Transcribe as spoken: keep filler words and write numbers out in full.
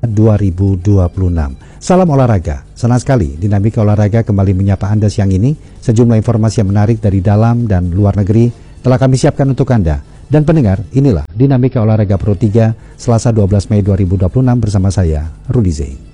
dua ribu dua puluh enam. Salam olahraga. Senang sekali Dinamika Olahraga kembali menyapa Anda siang ini. Sejumlah informasi yang menarik dari dalam dan luar negeri telah kami siapkan untuk Anda. Dan pendengar, inilah Dinamika Olahraga Pro tiga Selasa dua belas Mei dua ribu dua puluh enam bersama saya, Rudi Zain.